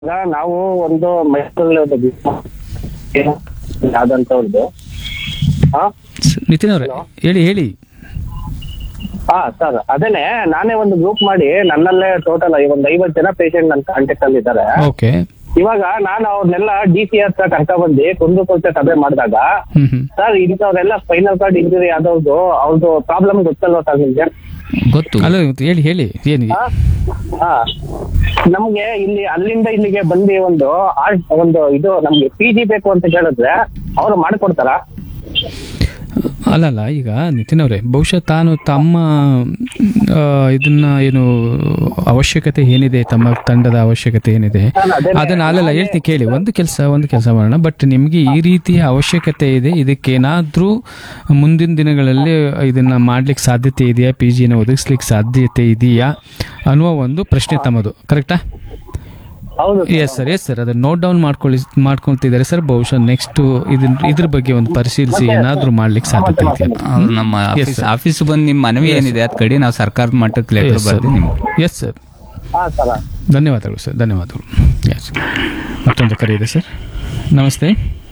ಈಗ ನಾವು ಒಂದು ಮೈಸೂರಲ್ಲಿ ಆದಂತವ್ರದ್ದು. ನಿತಿನ್ ಅವರೇ ಹೇಳಿ ಹೇಳಿ. ಸರ್ ಅದೇನೆ ನಾನೇ ಒಂದು ಗ್ರೂಪ್ ಮಾಡಿ ನನ್ನಲ್ಲೇ ಟೋಟಲ್ ಒಂದು 50 ಜನ ಪೇಷಂಟ್ ನನ್ನ ಕಾಂಟ್ಯಾಕ್ಟ್ ಅಲ್ಲಿ ಇದ್ದಾರೆ. ಓಕೆ. ಇವಾಗ ನಾನು ಅವ್ರನ್ನೆಲ್ಲ DCR ಹತ್ರ ಕರ್ಕೊಂಡ್ ಬಂದು ಕುಂದುಕೊರತೆ ಸಭೆ ಮಾಡಿದಾಗ ಸರ್ ಇಂಥವ್ರೆಲ್ಲ ಸ್ಪೈನಲ್ ಕಾರ್ಡ್ ಇಂಜುರಿ ಆದವ್ರದ್ದು ಅವ್ರದ್ದು ಪ್ರಾಬ್ಲಮ್ ಗೊತ್ತಲ್ವಾ ಸರ್ ನಿಮ್ಗೆ? ಗೊತ್ತು. ಅಲ್ಲ ಹೇಳಿ ಹೇಳಿ ಏನು? ನಮ್ಗೆ ಇಲ್ಲಿ ಅಲ್ಲಿಂದ ಇಲ್ಲಿಗೆ ಬಂದು ಒಂದು ಇದು ನಮ್ಗೆ PG ಬೇಕು ಅಂತ ಹೇಳಿದ್ರೆ ಅವ್ರು ಮಾಡ್ಕೊಡ್ತಾರ? ಅಲ್ಲಲ್ಲ, ಈಗ ನಿತಿನ್ ಅವರೇ ಬಹುಶಃ ತಾನು ತಮ್ಮ ಇದನ್ನ ಏನು ಅವಶ್ಯಕತೆ ಏನಿದೆ, ತಮ್ಮ ತಂಡದ ಅವಶ್ಯಕತೆ ಏನಿದೆ ಅದನ್ನ ಅಲ್ಲೆಲ್ಲ ಹೇಳ್ತೀನಿ ಕೇಳಿ. ಒಂದು ಕೆಲಸ ಮಾಡೋಣ. ಬಟ್ ನಿಮ್ಗೆ ಈ ರೀತಿಯ ಅವಶ್ಯಕತೆ ಇದೆ, ಇದಕ್ಕೇನಾದ್ರೂ ಮುಂದಿನ ದಿನಗಳಲ್ಲಿ ಇದನ್ನ ಮಾಡ್ಲಿಕ್ಕೆ ಸಾಧ್ಯತೆ ಇದೆಯಾ, PGನ ಒದಗಿಸ್ಲಿಕ್ಕೆ ಸಾಧ್ಯತೆ ಇದೆಯಾ ಅನ್ನುವ ಒಂದು ಪ್ರಶ್ನೆ ತಮ್ಮದು, ಕರೆಕ್ಟಾ? ಎಸ್ ಸರ್ ಅದನ್ನ ನೋಟ್ ಡೌನ್ ಮಾಡ್ಕೊಳ್ತಿದ್ದಾರೆ ಸರ್. ಬಹುಶಃ ನೆಕ್ಸ್ಟ್ ಇದ್ರ ಬಗ್ಗೆ ಒಂದು ಪರಿಶೀಲಿಸಿ ಏನಾದ್ರೂ ಮಾಡ್ಲಿಕ್ಕೆ ಸಾಧ್ಯತೆ ಇದೆ. ನಮ್ಮ ಆಫೀಸ್ ಬಂದು ನಿಮ್ಮ ಮನವಿ ಏನಿದೆ ಅದ್ ಕಡೆ ನಾವು ಸರ್ಕಾರದ ಮಟ್ಟಕ್ಕೆ ಲೆಟರ್ ಬರ್ತೀವಿ ನಿಮ್ಗೆ. ಎಸ್ ಸರ್, ಧನ್ಯವಾದಗಳು ಸರ್, ಧನ್ಯವಾದಗಳು. ಎಸ್, ಮತ್ತೊಂದು ಕರೆ ಇದೆ ಸರ್. ನಮಸ್ತೆ.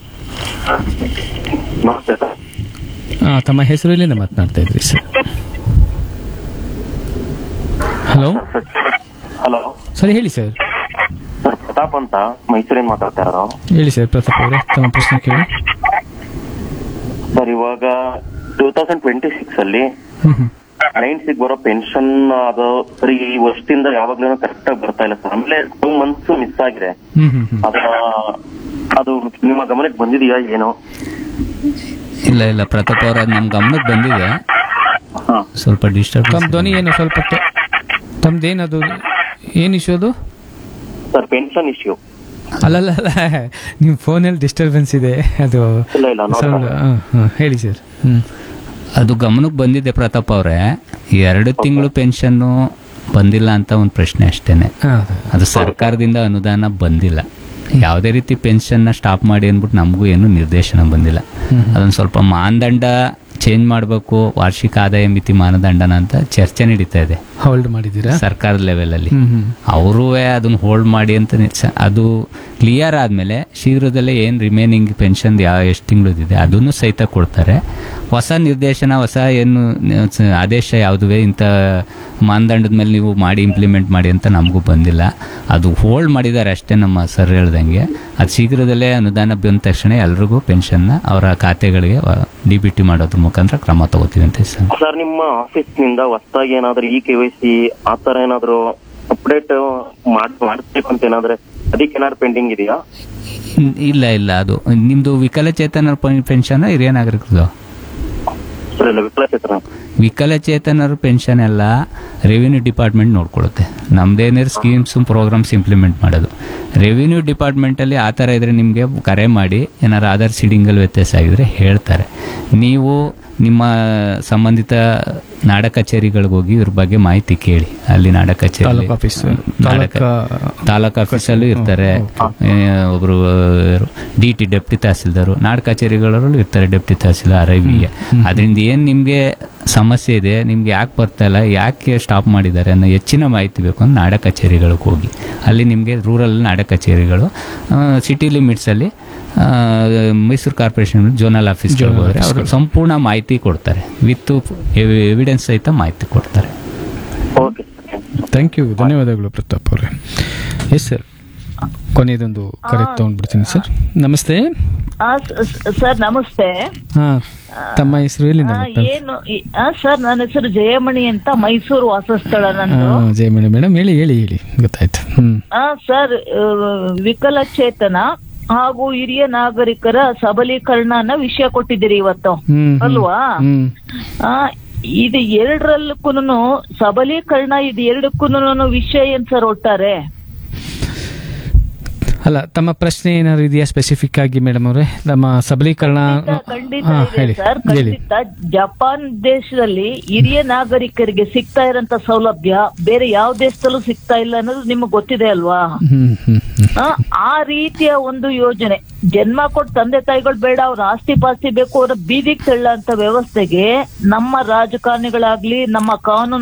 ತಮ್ಮ ಹೆಸರು ಎಲ್ಲಿಂದ ಮಾತನಾಡ್ತಾ ಇದ್ರಿ ಸರ್? ಹಲೋ ಸರ್, ಹೇಳಿ ಸರ್. ಪ್ರತಾಪ್ ಅಂತ ಮೈಸೂರಿಂದ ಮಾತಾಡ್ತಾ ಇರೋದು. ಹೇಳಿ ಸರ್ ಪ್ರತಾಪ್ ಅವರೇ, ತಮ್ಮ ಪ್ರಶ್ನೆ ಕೇಳಿ. ಸರ್ ಇವಾಗ 2026 ಅಲ್ಲಿ 90 ಬರೋ ಪೆನ್ಷನ್ ಅದು ಸರಿ ಈ ವರ್ಷದಿಂದ ಯಾವಾಗ್ಲೂ ಕರೆಕ್ಟ್ ಆಗಿ ಬರ್ತಾ ಇಲ್ಲ ಸರ್. ಆಮೇಲೆ 2 ಮಂತ್ಸ್ ಮಿಸ್ ಆಗಿದೆ. ಅದು ನಿಮ್ಮ ಗಮನಕ್ಕೆ ಬಂದಿದೆಯಾ ಏನೋ? ಇಲ್ಲ ಪ್ರತಾಪ್ ಅವ್ರ ನಮ್ ಗಮನಕ್ಕೆ ಬಂದಿದೆ. ಸ್ವಲ್ಪ ಡಿಸ್ಟರ್ಬ್. ತಮ್ಮ ಧ್ವನಿ ಏನು ಸ್ವಲ್ಪ ತಮ್ದೇನದು ಏನ್ ಇಶ್ಯೂ ಅದು? Sir pension issue. ಅಲ್ಲಲ್ಲ, ನಿಮ್ ಫೋನಲ್ಲಿ ಡಿಸ್ಟರ್ಬೆನ್ಸ್ ಇದೆ ಅದು. ಹೇಳಿ ಸರ್. ಅದು ಗಮನಕ್ಕೆ ಬಂದಿದೆ ಪ್ರತಾಪ್ ಅವ್ರೆ. 2 ತಿಂಗಳು ಪೆನ್ಷನ್ನು ಬಂದಿಲ್ಲ ಅಂತ ಒಂದು ಪ್ರಶ್ನೆ ಅಷ್ಟೇನೆ. ಅದು ಸರ್ಕಾರದಿಂದ ಅನುದಾನ ಬಂದಿಲ್ಲ. ಯಾವುದೇ ರೀತಿ ಪೆನ್ಷನ್ನ ಸ್ಟಾಪ್ ಮಾಡಿ ಅಂದ್ಬಿಟ್ಟು ನಮಗೂ ಏನು ನಿರ್ದೇಶನ ಬಂದಿಲ್ಲ. ಅದೊಂದು ಸ್ವಲ್ಪ ಮಾನದಂಡ ಚೇಂಜ್ ಮಾಡಬೇಕು, ವಾರ್ಷಿಕ ಆದಾಯ ಮಿತಿ ಮಾನದಂಡನ ಅಂತ ಚರ್ಚೆ ನಡೀತಾ ಇದೆ. ಹೋಲ್ಡ್ ಮಾಡಿದ್ದೀರಾ ಸರ್ಕಾರದ ಲೆವೆಲ್ ಅಲ್ಲಿ? ಅವರೂ ಅದನ್ನ ಹೋಲ್ಡ್ ಮಾಡಿ ಅಂತ ಅದು ಕ್ಲಿಯರ್ ಆದ್ಮೇಲೆ ಶೀಘ್ರದಲ್ಲೇ ಏನ್ ರಿಮೈನಿಂಗ್ ಪೆನ್ಷನ್ ಎಷ್ಟು ತಿಂಗಳದಿದೆ ಅದನ್ನು ಸಹಿತ ಕೊಡ್ತಾರೆ. ಹೊಸ ನಿರ್ದೇಶನ, ಹೊಸ ಏನು ಆದೇಶ ಯಾವುದುವೆ ಇಂಥ ಮಾನದಂಡದ ಮೇಲೆ ನೀವು ಮಾಡಿ ಇಂಪ್ಲಿಮೆಂಟ್ ಮಾಡಿ ಅಂತ ನಮಗೂ ಬಂದಿಲ್ಲ. ಅದು ಹೋಲ್ಡ್ ಮಾಡಿದ್ದಾರೆ ಅಷ್ಟೇ ನಮ್ಮ ಸರ್ ಹೇಳ್ದಂಗೆ. ಅದು ಶೀಘ್ರದಲ್ಲೇ ಅನುದಾನ ಬಂದ ತಕ್ಷಣ ಎಲ್ರಿಗೂ ಪೆನ್ಷನ್ನ ಅವರ ಖಾತೆಗಳಿಗೆ DBT ಮಾಡೋದ್ರ ಮುಖಾಂತರ ಕ್ರಮ ತಗೋತೀವಿ ಅಂತ ಸರ್. ನಿಮ್ಮ ಆಫೀಸ್ ನಿಂದ ಹೊಸದಾಗಿ ಏನಾದ್ರು KYC ಆತರ ಏನಾದ್ರು ಅಪ್ಡೇಟ್ ಮಾಡ್ಬೇಕು ಅಂತ ಏನಾದ್ರೆ ಅದಕ್ಕೆ ಏನಾದ್ರು ಪೆಂಡಿಂಗ್ ಇದೆಯಾ? ಇಲ್ಲ ಅದು ನಿಮ್ದು ವಿಕಲಚೇತನರ ಪೆನ್ಷನ್ ಹಿರಿಯ ನಾಗರಿಕರು? ವಿಕಲಚೇತನರ ಪೆನ್ಷನ್ ಎಲ್ಲ revenue department ನೋಡ್ಕೊಳ್ಳುತ್ತೆ. ನಮ್ದೇನಾದ್ರು schemes programmes implement ಮಾಡೋದು ರೆವಿನ್ಯೂ ಡಿಪಾರ್ಟ್ಮೆಂಟಲ್ಲಿ. ಆ ಥರ ಇದ್ರೆ ನಿಮಗೆ ಕರೆ ಮಾಡಿ ಏನಾದ್ರು ಆಧಾರ್ ಸೀಡಿಂಗಲ್ಲಿ ವ್ಯತ್ಯಾಸ ಆಗಿದ್ರೆ ಹೇಳ್ತಾರೆ. ನೀವು ನಿಮ್ಮ ಸಂಬಂಧಿತ ನಾಡ ಕಚೇರಿಗಳಿಗೆ ಹೋಗಿ ಇವ್ರ ಬಗ್ಗೆ ಮಾಹಿತಿ ಕೇಳಿ. ಅಲ್ಲಿ ನಾಡ ಕಚೇರಿ ತಾಲೂಕು ಆಫೀಸಲ್ಲೂ ಇರ್ತಾರೆ, ಒಬ್ರು DT ಡೆಪ್ಟಿ ತಹಸೀಲ್ದಾರು, ನಾಡ ಕಚೇರಿಗಳಲ್ಲೂ ಇರ್ತಾರೆ ಡೆಪ್ಟಿ ತಹಸೀಲ್ದಾರ್ RIV. ಅದರಿಂದ ಏನ್ ನಿಮ್ಗೆ ಸಮಸ್ಯೆ ಇದೆ, ನಿಮ್ಗೆ ಯಾಕೆ ಬರ್ತಾ ಇಲ್ಲ, ಯಾಕೆ ಸ್ಟಾಪ್ ಮಾಡಿದ್ದಾರೆ ಅನ್ನೋ ಹೆಚ್ಚಿನ ಮಾಹಿತಿ ಬೇಕು ಅಂದ್ರೆ ನಾಡ ಕಚೇರಿಗಳಿಗೆ ಹೋಗಿ. ಅಲ್ಲಿ ನಿಮಗೆ ರೂರಲ್ ನಾಡ ಕಚೇರಿಗಳು, ಸಿಟಿ ಲಿಮಿಟ್ಸಲ್ಲಿ ಮೈಸೂರು ಕಾರ್ಪೊರೇಷನ್ ಜೋನಲ್ ಆಫೀಸ್ಗೆ ಹೋದರೆ ಅವರು ಸಂಪೂರ್ಣ ಮಾಹಿತಿ ಕೊಡ್ತಾರೆ, ವಿತ್ ಎವಿಡೆನ್ಸ್ ಸಹಿತ ಮಾಹಿತಿ ಕೊಡ್ತಾರೆ. ಥ್ಯಾಂಕ್ ಯು, ಧನ್ಯವಾದಗಳು ಪ್ರತಾಪ್ ಅವರೇ. ಎಸ್ ಸರ್, ಕೊನೆಯದೊಂದು ಕರೆ ತಗೊಂಡ್ಬಿಡ್ತೀನಿ ಸರ್. ನಮಸ್ತೆ ಸರ್. ನಮಸ್ತೆ. ತಮ್ಮ ಹೆಸರು ಎಲ್ಲಿಂದ? ಏನು ಸರ್, ನನ್ನ ಹೆಸರು ಜಯಮಣಿ ಅಂತ, ಮೈಸೂರು ವಾಸಸ್ಥಳ ನಂದು. ಜಯಮಣಿ ಮೇಡಮ್, ಹೇಳಿ ಗೊತ್ತಾಯ್ತು. ಸರ್, ವಿಕಲಚೇತನ ಹಾಗೂ ಹಿರಿಯ ನಾಗರಿಕರ ಸಬಲೀಕರಣನ ವಿಷಯ ಕೊಟ್ಟಿದ್ದೀರಿ ಇವತ್ತು ಅಲ್ವಾ? ಇದು ಎರಡರಲ್ಲೂ ಸಬಲೀಕರಣ, ಇದು ಎರಡಕ್ಕೂ ವಿಷಯ ಏನ್ ಸರ್ ಒಟ್ಟಾರೆ? ಅಲ್ಲ, ತಮ್ಮ ಪ್ರಶ್ನೆ ಏನಾದ್ರು ಇದೆಯಾ ಸ್ಪೆಸಿಫಿಕ್ ಆಗಿ ಮೇಡಮ್ ಅವರೇ? ನಮ್ಮ ಸಬಲೀಕರಣ ಖಂಡಿತ. ಜಪಾನ್ ದೇಶದಲ್ಲಿ ಹಿರಿಯ ನಾಗರಿಕರಿಗೆ ಸಿಗ್ತಾ ಇರೋಂತ ಸೌಲಭ್ಯ ಬೇರೆ ಯಾವ ದೇಶದಲ್ಲೂ ಸಿಗ್ತಾ ಇಲ್ಲ ಅನ್ನೋದು ನಿಮ್ಗೆ ಗೊತ್ತಿದೆ ಅಲ್ವಾ? ಆ ರೀತಿಯ ಒಂದು ಯೋಜನೆ ಜನ್ಮ ಕೊಟ್ಟು ತಂದೆ ತಾಯಿಗಳು ಬೇಡ, ಅವ್ರ ಆಸ್ತಿ ಪಾಸ್ತಿ ಬೇಕು, ಅವ್ರ ಬೀದಿಗೆ ತಳ್ಳ ಅಂತ ವ್ಯವಸ್ಥೆಗೆ ನಮ್ಮ ರಾಜಕಾರಣಿಗಳಾಗ್ಲಿ ನಮ್ಮ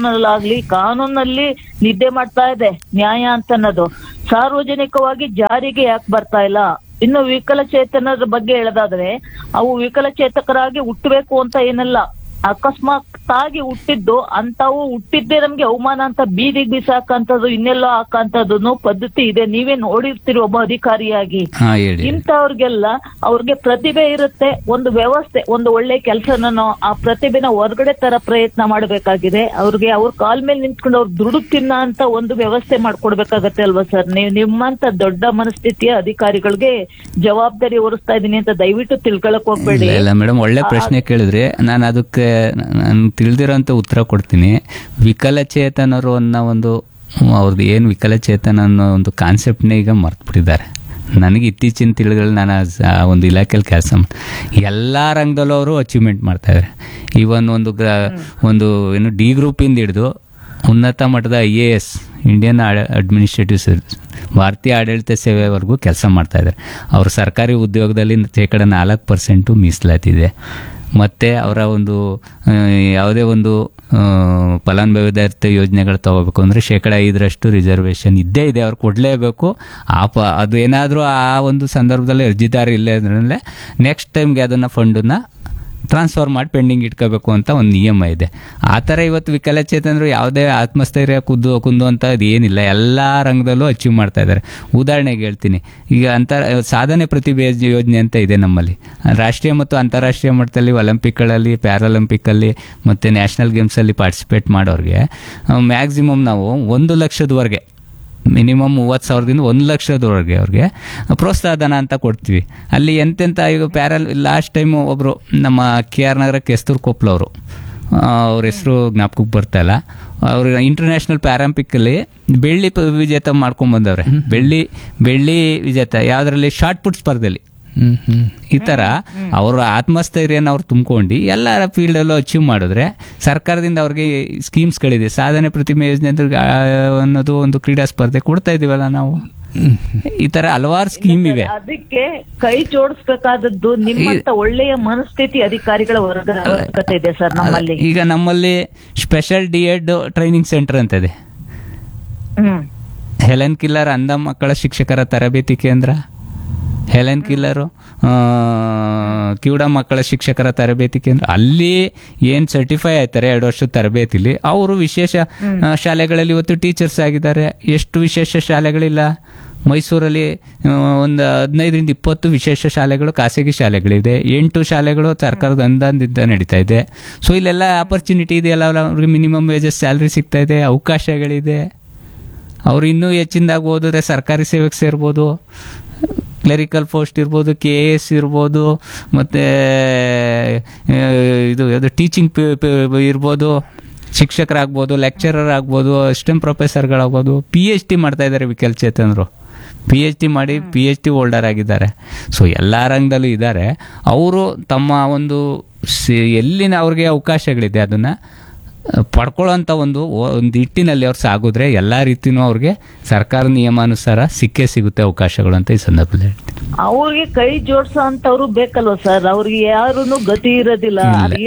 ಕಾನೂನಲ್ಲಿ ನಿದ್ದೆ ಮಾಡ್ತಾ ಇದೆ ನ್ಯಾಯ ಅಂತ ಅನ್ನೋದು. ಸಾರ್ವಜನಿಕವಾಗಿ ಜಾರಿಗೆ ಯಾಕೆ ಬರ್ತಾ ಇಲ್ಲ? ಇನ್ನು ವಿಕಲಚೇತನರ ಬಗ್ಗೆ ಹೇಳೋದಾದ್ರೆ, ಅವು ವಿಕಲಚೇತಕರಾಗಿ ಹುಟ್ಟಬೇಕು ಅಂತ ಏನಲ್ಲ, ಅಕಸ್ಮಾತ್ ಆಗಿ ಹುಟ್ಟಿದ್ದು ಅಂತಾವು ಹುಟ್ಟಿದ್ದೆ ನಮ್ಗೆ ಅವಮಾನ ಅಂತ ಬೀದಿಗೆ ಬಿಸಾಕಂತದ್ದು ಇನ್ನೆಲ್ಲೋ ಹಾಕಂತದ್ದು ಪದ್ಧತಿ ಇದೆ. ನೀವೇ ನೋಡಿರ್ತೀರಿ ಒಬ್ಬ ಅಧಿಕಾರಿಯಾಗಿ. ಇಂಥವ್ರಿಗೆಲ್ಲ ಅವ್ರಿಗೆ ಪ್ರತಿಭೆ ಇರುತ್ತೆ, ಒಂದು ವ್ಯವಸ್ಥೆ, ಒಂದು ಒಳ್ಳೆ ಕೆಲಸನೋ ಆ ಪ್ರತಿಭೆನ ಹೊರಗಡೆ ತರ ಪ್ರಯತ್ನ ಮಾಡಬೇಕಾಗಿದೆ. ಅವ್ರಿಗೆ ಅವ್ರ ಕಾಲ್ ಮೇಲೆ ನಿಂತ್ಕೊಂಡು ಅವ್ರು ದುಡ್ಡು ತಿನ್ನ ಅಂತ ಒಂದು ವ್ಯವಸ್ಥೆ ಮಾಡ್ಕೊಡ್ಬೇಕಾಗತ್ತೆ ಅಲ್ವಾ ಸರ್? ನೀವು ನಿಮ್ಮಂತ ದೊಡ್ಡ ಮನಸ್ಥಿತಿಯ ಅಧಿಕಾರಿಗಳಿಗೆ ಜವಾಬ್ದಾರಿ ಹೊರಿಸ್ತಾ ಇದೀನಿ ಅಂತ ದಯವಿಟ್ಟು ತಿಳ್ಕೊಳಕ್ ಹೋಗ್ಬೇಡಿ. ಇಲ್ಲ ಮೇಡಮ್, ಒಳ್ಳೆ ಪ್ರಶ್ನೆ ಕೇಳಿದ್ರೆ ನಾನು ಅದಕ್ಕೆ ನಾನು ತಿಳಿದಿರೋಂಥ ಉತ್ತರ ಕೊಡ್ತೀನಿ. ವಿಕಲಚೇತನರು ಅನ್ನೋ ಒಂದು ಅವ್ರದ್ದು ಏನು ವಿಕಲಚೇತನ ಅನ್ನೋ ಒಂದು ಕಾನ್ಸೆಪ್ಟ್ನೇ ಈಗ ಮರ್ತ್ಬಿಟ್ಟಿದ್ದಾರೆ. ನನಗೆ ಇತ್ತೀಚಿನ ತಿಳಿಗಳು ನಾನು ಒಂದು ಇಲಾಖೆಯಲ್ಲಿ ಕೆಲಸ ಎಲ್ಲ ರಂಗದಲ್ಲೂ ಅವರು ಅಚೀವ್ಮೆಂಟ್ ಮಾಡ್ತಾಯಿದ್ದಾರೆ. ಈವನ್ ಒಂದು ಏನು ಡಿ ಗ್ರೂಪಿಂದ ಹಿಡಿದು ಉನ್ನತ ಮಟ್ಟದ IAS ಇಂಡಿಯನ್ ಅಡ್ಮಿನಿಸ್ಟ್ರೇಟಿವ್ ಸರ್ವಿಸ್ ಭಾರತೀಯ ಆಡಳಿತ ಸೇವೆವರೆಗೂ ಕೆಲಸ ಮಾಡ್ತಾಯಿದ್ದಾರೆ. ಅವರು ಸರ್ಕಾರಿ ಉದ್ಯೋಗದಲ್ಲಿ 4% ಮೀಸಲಾತಿದೆ. ಮತ್ತು ಅವರ ಒಂದು ಯಾವುದೇ ಒಂದು ಫಲಾನುಭವಿದಾರಿತ ಯೋಜನೆಗಳು ತಗೋಬೇಕು ಅಂದರೆ 5% ರಿಸರ್ವೇಷನ್ ಇದ್ದೇ ಇದೆ, ಅವ್ರು ಕೊಡಲೇಬೇಕು. ಅದು ಏನಾದರೂ ಆ ಒಂದು ಸಂದರ್ಭದಲ್ಲಿ ಅರ್ಜಿದಾರ ಇಲ್ಲ ಅಂದ್ರೆ ನೆಕ್ಸ್ಟ್ ಟೈಮ್ಗೆ ಅದನ್ನು ಫಂಡನ್ನು ಟ್ರಾನ್ಸ್ಫರ್ ಮಾಡಿ ಪೆಂಡಿಂಗ್ ಇಟ್ಕೋಬೇಕು ಅಂತ ಒಂದು ನಿಯಮ ಇದೆ. ಆ ಥರ ಇವತ್ತು ವಿಕಲಚೇತನರು ಯಾವುದೇ ಆತ್ಮಸ್ಥೈರ್ಯ ಕುಂದು ಅಂತ ಏನಿಲ್ಲ, ಎಲ್ಲ ರಂಗದಲ್ಲೂ ಅಚೀವ್ ಮಾಡ್ತಾ ಇದ್ದಾರೆ. ಉದಾಹರಣೆಗೆ ಹೇಳ್ತೀನಿ, ಈಗ ಸಾಧನೆ ಪ್ರತಿಭೆ ಯೋಜನೆ ಅಂತ ಇದೆ ನಮ್ಮಲ್ಲಿ. ರಾಷ್ಟ್ರೀಯ ಮತ್ತು ಅಂತಾರಾಷ್ಟ್ರೀಯ ಮಟ್ಟದಲ್ಲಿ ಒಲಿಂಪಿಕ್ಗಳಲ್ಲಿ, ಪ್ಯಾರಾಲಿಂಪಿಕ್ಕಲ್ಲಿ ಮತ್ತು ನ್ಯಾಷನಲ್ ಗೇಮ್ಸಲ್ಲಿ ಪಾರ್ಟಿಸಿಪೇಟ್ ಮಾಡೋರಿಗೆ ಮ್ಯಾಕ್ಸಿಮಮ್ ನಾವು 1 ಲಕ್ಷದವರೆಗೆ, ಮಿನಿಮಮ್ 30,000ದಿಂದ 1 ಲಕ್ಷದವರೆಗೆ ಅವ್ರಿಗೆ ಪ್ರೋತ್ಸಾಹಧನ ಅಂತ ಕೊಡ್ತೀವಿ. ಅಲ್ಲಿ ಎಂತೆಂಥ ಈಗ ಲಾಸ್ಟ್ ಟೈಮು ಒಬ್ಬರು ನಮ್ಮ KR ನಗರ ಕೆಸ್ತೂರು ಕೊಪ್ಪಳವರು, ಅವ್ರ ಹೆಸರು ಜ್ಞಾಪಕಕ್ಕೆ ಬರ್ತಾಯಿಲ್ಲ, ಅವರು ಇಂಟರ್ನ್ಯಾಷನಲ್ ಪ್ಯಾರಾಲಿಂಪಿಕ್ಕಲ್ಲಿ ಬೆಳ್ಳಿ ವಿಜೇತ ಮಾಡ್ಕೊಂಡ್ಬಂದವ್ರೆ. ಬೆಳ್ಳಿ ವಿಜೇತ ಯಾವುದರಲ್ಲಿ? ಶಾರ್ಟ್ ಪುಟ್ ಸ್ಪರ್ಧೆಯಲ್ಲಿ. ಈ ಥರ ಅವರ ಆತ್ಮಸ್ಥೈರ್ಯನ ಅವ್ರು ತುಂಬ್ಕೊಂಡು ಎಲ್ಲರ ಫೀಲ್ಡಲ್ಲೂ ಅಚೀವ್ ಮಾಡಿದ್ರೆ ಸರ್ಕಾರದಿಂದ ಅವ್ರಿಗೆ ಸ್ಕೀಮ್ಸ್ಗಳಿದೆ. ಸಾಧನೆ ಪ್ರತಿಮೆ ಯೋಜನೆ ಅನ್ನೋದು ಒಂದು ಕ್ರೀಡಾ ಸ್ಪರ್ಧೆ ಕೊಡ್ತಾ ಇದೀವಲ್ಲ ನಾವು. ಈ ತರ ಹಲವಾರು ಸ್ಕೀಮ್ ಇವೆ. ಅದಕ್ಕೆ ಕೈ ಜೋಡಿಸಬೇಕಾದದ್ದು ನಿಮ್ಮಂತ ಒಳ್ಳೆಯ ಮನಸ್ಥಿತಿ ಅಧಿಕಾರಿಗಳ ಅವಶ್ಯಕತೆ ಇದೆ ಸರ್ ನಮ್ಮಲ್ಲಿ. ಈಗ ನಮ್ಮಲ್ಲಿ ಸ್ಪೆಷಲ್ D.Ed ಟ್ರೈನಿಂಗ್ ಸೆಂಟರ್ ಅಂತ ಇದೆ. ಹೆಲೆನ್ ಕಿಲ್ಲರ್ ಅಂಧ ಮಕ್ಕಳ ಶಿಕ್ಷಕರ ತರಬೇತಿ ಕೇಂದ್ರ, ಹೆಲೆನ್ ಕಿಲ್ಲರು ಕಿವುಡ ಮಕ್ಕಳ ಶಿಕ್ಷಕರ ತರಬೇತಿ ಕೇಂದ್ರ. ಅಲ್ಲಿ ಏನು ಸರ್ಟಿಫೈ ಆಯ್ತಾರೆ 2 ವರ್ಷದ ತರಬೇತಿಲಿ, ಅವರು ವಿಶೇಷ ಶಾಲೆಗಳಲ್ಲಿ ಇವತ್ತು ಟೀಚರ್ಸ್ ಆಗಿದ್ದಾರೆ. ಎಷ್ಟು ವಿಶೇಷ ಶಾಲೆಗಳಿಲ್ಲ ಮೈಸೂರಲ್ಲಿ? ಒಂದು 15ರಿಂದ 20 ವಿಶೇಷ ಶಾಲೆಗಳು ಖಾಸಗಿ ಶಾಲೆಗಳಿದೆ, 8 ಶಾಲೆಗಳು ಸರ್ಕಾರದ ಅನುದಾನದಿಂದ ನಡೀತಾ ಇದೆ. ಸೊ ಇಲ್ಲೆಲ್ಲ ಆಪರ್ಚುನಿಟಿ ಇದೆಯಲ್ಲ, ಅವ್ರಿಗೆ ಮಿನಿಮಮ್ ವೇಜಸ್ ಸ್ಯಾಲ್ರಿ ಸಿಗ್ತಾ ಇದೆ, ಅವಕಾಶಗಳಿದೆ. ಅವರು ಇನ್ನೂ ಹೆಚ್ಚಿನದಾಗಿ ಓದಿದ್ರೆ ಸರ್ಕಾರಿ ಸೇವೆಗೆ ಸೇರ್ಬೋದು, ಕ್ಲರಿಕಲ್ ಪೋಸ್ಟ್ ಇರ್ಬೋದು, KAS ಇರ್ಬೋದು, ಮತ್ತು ಇದು ಯಾವುದು ಟೀಚಿಂಗ್ ಇರ್ಬೋದು, ಶಿಕ್ಷಕರಾಗ್ಬೋದು, ಲೆಕ್ಚರರ್ ಆಗ್ಬೋದು, ಅಸಿಸ್ಟೆಂಟ್ ಪ್ರೊಫೆಸರ್ಗಳಾಗ್ಬೋದು. PhD ಮಾಡ್ತಾ ಇದ್ದಾರೆ ವಿಕಲಚೇತನರು, PhD ಮಾಡಿ PhD ಹೋಲ್ಡರ್ ಆಗಿದ್ದಾರೆ. ಸೊ ಎಲ್ಲ ರಂಗದಲ್ಲೂ ಇದ್ದಾರೆ. ಅವರು ತಮ್ಮ ಒಂದು ಎಲ್ಲಿನ ಅವ್ರಿಗೆ ಅವಕಾಶಗಳಿದೆ ಅದನ್ನು ಪಡ್ಕೊಳ್ಳೋಂಥ ಒಂದು ಹಿಟ್ಟಿನಲ್ಲಿ ಅವ್ರು ಸಾಗಿದ್ರೆ ಎಲ್ಲ ರೀತಿಯೂ ಅವ್ರಿಗೆ ಸರ್ಕಾರ ನಿಯಮಾನುಸಾರ ಸಿಗುತ್ತೆ ಅವಕಾಶಗಳು ಅಂತ ಈ ಸಂದರ್ಭದಲ್ಲಿ ಹೇಳ್ತೀನಿ. ಅವ್ರಿಗೆ ಕೈ ಜೋಡಿಸೋ ಅಂತವ್ರು ಬೇಕಲ್ವ ಸರ್? ಅವ್ರಿಗೆ ಯಾರು ಗತಿ ಇರೋದಿಲ್ಲ,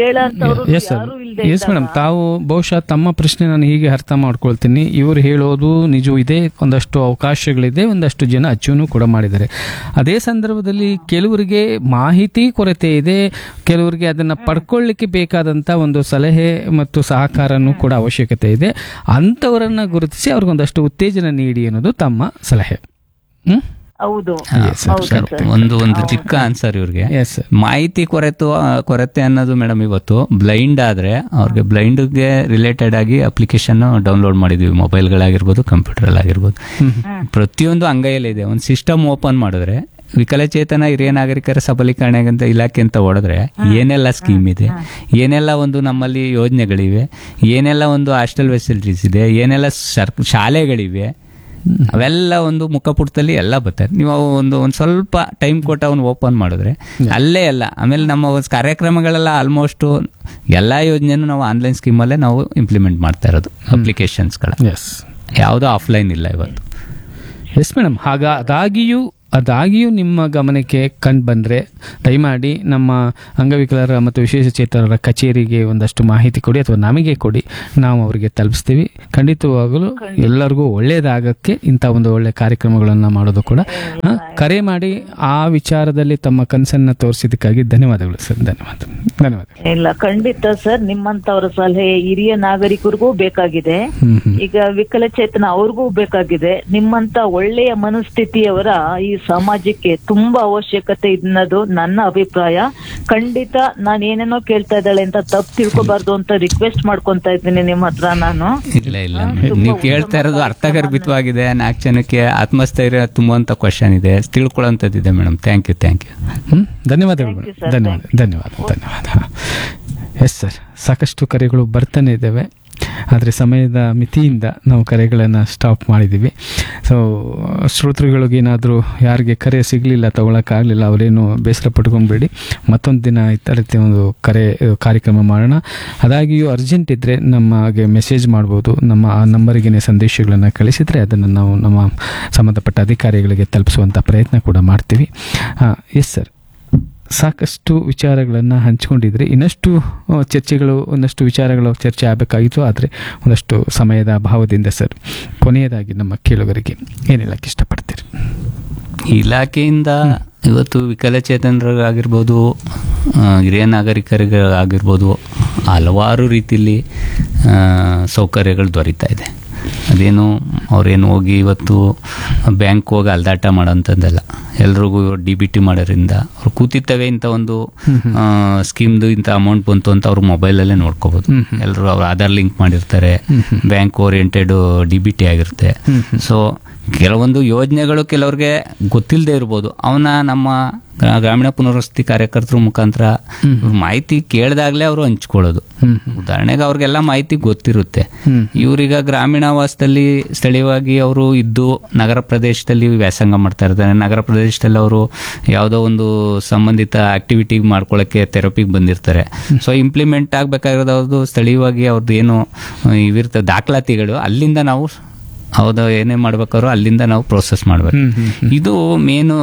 ಎಸ್ ಮೇಡಮ್, ತಾವು ಬಹುಶಃ ತಮ್ಮ ಪ್ರಶ್ನೆ ನಾನು ಹೀಗೆ ಅರ್ಥ ಮಾಡ್ಕೊಳ್ತೀನಿ. ಇವರು ಹೇಳೋದು ನಿಜ ಇದೆ, ಒಂದಷ್ಟು ಅವಕಾಶಗಳಿದೆ, ಒಂದಷ್ಟು ಜನ ಅಚ್ಚುನು ಕೂಡ ಮಾಡಿದ್ದಾರೆ. ಅದೇ ಸಂದರ್ಭದಲ್ಲಿ ಕೆಲವರಿಗೆ ಮಾಹಿತಿ ಕೊರತೆ ಇದೆ, ಕೆಲವರಿಗೆ ಅದನ್ನು ಪಡ್ಕೊಳ್ಳಿಕ್ಕೆ ಬೇಕಾದಂಥ ಒಂದು ಸಲಹೆ ಮತ್ತು ಸಹಕಾರನೂ ಕೂಡ ಅವಶ್ಯಕತೆ ಇದೆ. ಅಂಥವರನ್ನ ಗುರುತಿಸಿ ಅವ್ರಿಗೊಂದಷ್ಟು ಉತ್ತೇಜನ ನೀಡಿ ಅನ್ನೋದು ತಮ್ಮ ಸಲಹೆ. ಹೌದು. ಒಂದು ಚಿಕ್ಕ ಆನ್ಸರ್ ಇವ್ರಿಗೆ. ಮಾಹಿತಿ ಕೊರತೆ ಅನ್ನೋದು ಮೇಡಮ್, ಇವತ್ತು ಬ್ಲೈಂಡ್ ಆದ್ರೆ ಅವ್ರಿಗೆ ಬ್ಲೈಂಡ್ಗೆ ರಿಲೇಟೆಡ್ ಆಗಿ ಅಪ್ಲಿಕೇಶನ್ ಡೌನ್ಲೋಡ್ ಮಾಡಿದ್ವಿ, ಮೊಬೈಲ್ಗಳಾಗಿರ್ಬೋದು, ಕಂಪ್ಯೂಟರ್ ಆಗಿರ್ಬೋದು, ಪ್ರತಿಯೊಂದು ಅಂಗೈಯಲ್ಲಿದೆ. ಒಂದು ಸಿಸ್ಟಮ್ ಓಪನ್ ಮಾಡಿದ್ರೆ ವಿಕಲಚೇತನ ಹಿರಿಯ ನಾಗರಿಕರ ಸಬಲೀಕರಣ ಅಂತ ಇಲಾಖೆ ಅಂತ ಹೊಡೆದ್ರೆ ಏನೆಲ್ಲ ಸ್ಕೀಮ್ ಇದೆ, ಏನೆಲ್ಲ ಒಂದು ನಮ್ಮಲ್ಲಿ ಯೋಜನೆಗಳಿವೆ, ಏನೆಲ್ಲ ಒಂದು ಹಾಸ್ಟೆಲ್ ಫೆಸಿಲಿಟೀಸ್ ಇದೆ, ಏನೆಲ್ಲ ಶಾಲೆಗಳಿವೆ, ಅವೆಲ್ಲ ಒಂದು ಮುಖಪುಟದಲ್ಲಿ ಎಲ್ಲ ಬರ್ತಾರೆ. ನೀವು ಒಂದು ಸ್ವಲ್ಪ ಟೈಮ್ ಕೊಟ್ಟು ಅವನು ಓಪನ್ ಮಾಡಿದ್ರೆ ಅಲ್ಲೇ ಎಲ್ಲ. ಆಮೇಲೆ ನಮ್ಮ ಕಾರ್ಯಕ್ರಮಗಳೆಲ್ಲ ಆಲ್ಮೋಸ್ಟ್ ಎಲ್ಲ ಯೋಜನೆನೂ ನಾವು ಆನ್ಲೈನ್ ಸ್ಕೀಮಲ್ಲೇ ನಾವು ಇಂಪ್ಲಿಮೆಂಟ್ ಮಾಡ್ತಾ ಇರೋದು, ಅಪ್ಲಿಕೇಶನ್ಸ್ಗಳ. ಯಾವುದೋ ಆಫ್ಲೈನ್ ಇಲ್ಲ ಇವತ್ತು. ಎಸ್ ಮೇಡಮ್, ಅದಾಗಿಯೂ ಅದಾಗಿಯೂ ನಿಮ್ಮ ಗಮನಕ್ಕೆ ಕಂಡು ಬಂದರೆ ದಯಮಾಡಿ ನಮ್ಮ ಅಂಗವಿಕಲರ ಮತ್ತು ವಿಶೇಷಚೇತನರ ಕಚೇರಿಗೆ ಒಂದಷ್ಟು ಮಾಹಿತಿ ಕೊಡಿ ಅಥವಾ ನಮಗೆ ಕೊಡಿ, ನಾವು ಅವರಿಗೆ ತಲುಪಿಸ್ತೀವಿ. ಖಂಡಿತವಾಗಲೂ ಎಲ್ಲರಿಗೂ ಒಳ್ಳೆಯದಾಗಕ್ಕೆ ಇಂಥ ಒಂದು ಒಳ್ಳೆಯ ಕಾರ್ಯಕ್ರಮಗಳನ್ನು ಮಾಡೋದು ಕೂಡ. ಕರೆ ಮಾಡಿ ಆ ವಿಚಾರದಲ್ಲಿ ತಮ್ಮ ಕನಸನ್ನು ತೋರಿಸಿದ್ದಕ್ಕಾಗಿ ಧನ್ಯವಾದಗಳು ಸರ್. ಧನ್ಯವಾದ. ಇಲ್ಲ, ಖಂಡಿತ ಸರ್, ನಿಮ್ಮಂತವರ ಸಲಹೆ ಹಿರಿಯ ನಾಗರಿಕರಿಗೂ ಬೇಕಾಗಿದೆ, ಈಗ ವಿಕಲಚೇತನ ಅವ್ರಿಗೂ ಬೇಕಾಗಿದೆ. ನಿಮ್ಮಂತ ಒಳ್ಳೆಯ ಮನಸ್ಥಿತಿಯವರ ಈ ಸಮಾಜಕ್ಕೆ ತುಂಬಾ ಅವಶ್ಯಕತೆ ಅನ್ನೋದು ನನ್ನ ಅಭಿಪ್ರಾಯ. ಖಂಡಿತ ನಾನು ಏನೇನೋ ಕೇಳ್ತಾ ಇದ್ದಾಳೆ ಅಂತ ತಪ್ಪು ತಿಳ್ಕೊಬಾರ್ದು ಅಂತ ರಿಕ್ವೆಸ್ಟ್ ಮಾಡ್ಕೊಂತ ಇದ್ದೀನಿ ನಿಮ್ಮ ಹತ್ರ ನಾನು. ಇಲ್ಲ ನೀವು ಕೇಳ್ತಾ ಇರೋದು ಅರ್ಥಗರ್ಭಿತವಾಗಿದೆ. 4 ಜನಕ್ಕೆ ಆತ್ಮಸ್ಥೈರ್ಯ ತುಂಬುವಂತ ಕ್ವಶನ್ ಇದೆ, ತಿಳ್ಕೊಳ್ಳೋಂಥದ್ದಿದೆ ಮೇಡಮ್. Thank you. ಧನ್ಯವಾದಗಳು ಮೇಡಮ್. ಧನ್ಯವಾದ. ಎಸ್ ಸರ್, ಸಾಕಷ್ಟು ಕರೆಗಳು ಬರ್ತಾನೆ ಇದ್ದಾವೆ, ಆದರೆ ಸಮಯದ ಮಿತಿಯಿಂದ ನಾವು ಕರೆಗಳನ್ನು ಸ್ಟಾಪ್ ಮಾಡಿದ್ದೀವಿ. ಸೊ ಶ್ರೋತೃಗಳಿಗೇನಾದರೂ ಯಾರಿಗೆ ಕರೆ ಸಿಗಲಿಲ್ಲ, ತಗೊಳಕ್ಕಾಗಲಿಲ್ಲ, ಅವರೇನು ಬೇಸರ ಪಟ್ಕೊಂಡ್ಬೇಡಿ. ಮತ್ತೊಂದು ದಿನ ಈ ರೀತಿಯ ಒಂದು ಕಾರ್ಯಕ್ರಮ ಮಾಡೋಣ. ಅದಾಗಿಯೂ ಅರ್ಜೆಂಟ್ ಇದ್ದರೆ ನಮಗೆ ಮೆಸೇಜ್ ಮಾಡ್ಬೋದು. ನಮ್ಮ ಆ ನಂಬರಿಗೆ ಸಂದೇಶಗಳನ್ನು ಕಳಿಸಿದರೆ ಅದನ್ನು ನಾವು ನಮ್ಮ ಸಂಬಂಧಪಟ್ಟ ಅಧಿಕಾರಿಗಳಿಗೆ ತಲುಪಿಸುವಂಥ ಪ್ರಯತ್ನ ಕೂಡ ಮಾಡ್ತೀವಿ. ಎಸ್ ಸರ್, ಸಾಕಷ್ಟು ವಿಚಾರಗಳನ್ನು ಹಂಚಿಕೊಂಡಿದ್ರೆ ಇನ್ನಷ್ಟು ಒಂದಷ್ಟು ವಿಚಾರಗಳು ಚರ್ಚೆ ಆಗಬೇಕಾಗಿತ್ತು, ಆದರೆ ಒಂದಷ್ಟು ಸಮಯದ ಅಭಾವದಿಂದ ಸರ್, ಕೊನೆಯದಾಗಿ ನಮ್ಮ ಕೇಳುಗರಿಗೆ ಏನು ಹೇಳಕ್ಕೆ ಇಷ್ಟಪಡ್ತೀರಿ? ಇಲಾಖೆಯಿಂದ ಇವತ್ತು ವಿಕಲಚೇತನರಿಗಾಗಿರ್ಬೋದು, ಹಿರಿಯ ನಾಗರಿಕರಿಗಾಗಿರ್ಬೋದು ಹಲವಾರು ರೀತಿಯಲ್ಲಿ ಸೌಕರ್ಯಗಳು ದೊರೀತಾ ಇದೆ. ಅದೇನು ಅವ್ರೇನು ಹೋಗಿ ಇವತ್ತು ಬ್ಯಾಂಕ್ ಹೋಗಿ ಅಲ್ದಾಟ ಮಾಡೋಂಥದ್ದಲ್ಲ. ಎಲ್ರಿಗೂ DBT ಮಾಡೋದ್ರಿಂದ ಅವ್ರು ಕೂತಿತ್ತವೆ ಇಂಥ ಒಂದು ಸ್ಕೀಮ್ದು ಇಂಥ ಅಮೌಂಟ್ ಬಂತು ಅಂತ ಅವ್ರು ಮೊಬೈಲಲ್ಲೇ ನೋಡ್ಕೋಬೋದು. ಎಲ್ಲರೂ ಅವ್ರು ಆಧಾರ್ ಲಿಂಕ್ ಮಾಡಿರ್ತಾರೆ, ಬ್ಯಾಂಕ್ ಓರಿಯೆಂಟೆಡ್ DBT ಆಗಿರುತ್ತೆ. ಸೊ ಕೆಲವೊಂದು ಯೋಜನೆಗಳು ಕೆಲವ್ರಿಗೆ ಗೊತ್ತಿಲ್ಲದೆ ಇರ್ಬೋದು, ಅವನ್ನ ನಮ್ಮ ಗ್ರಾಮೀಣ ಪುನರ್ವಸತಿ ಕಾರ್ಯಕರ್ತರ ಮುಖಾಂತರ ಮಾಹಿತಿ ಕೇಳಿದಾಗಲೇ ಅವರು ಹಂಚ್ಕೊಳ್ಳೋದು. ಉದಾಹರಣೆಗೆ ಅವ್ರಿಗೆಲ್ಲ ಮಾಹಿತಿ ಗೊತ್ತಿರುತ್ತೆ. ಇವ್ರೀಗ ಗ್ರಾಮೀಣವಾಸದಲ್ಲಿ ಸ್ಥಳೀಯವಾಗಿ ಅವರು ಇದ್ದು ನಗರ ಪ್ರದೇಶದಲ್ಲಿ ವ್ಯಾಸಂಗ ಮಾಡ್ತಾ ಇರ್ತಾರೆ. ನಗರ ಪ್ರದೇಶದಲ್ಲಿ ಅವರು ಯಾವುದೋ ಒಂದು ಸಂಬಂಧಿತ ಆಕ್ಟಿವಿಟಿ ಮಾಡ್ಕೊಳ್ಳೋಕ್ಕೆ ಥೆರಪಿಗೆ ಬಂದಿರ್ತಾರೆ. ಸೊ ಇಂಪ್ಲಿಮೆಂಟ್ ಆಗಬೇಕಾಗಿರೋದು ಸ್ಥಳೀಯವಾಗಿ ಅವ್ರದ್ದು ಏನು ಇವಿರ್ತದೆ ದಾಖಲಾತಿಗಳು, ಅಲ್ಲಿಂದ ನಾವು ಹೌದು ಏನೇ ಮಾಡ್ಬೇಕಾದ್ರು ಅಲ್ಲಿಂದ ನಾವು ಪ್ರೋಸೆಸ್ ಮಾಡ್ಬೇಕು. ಇದು ಮೇನು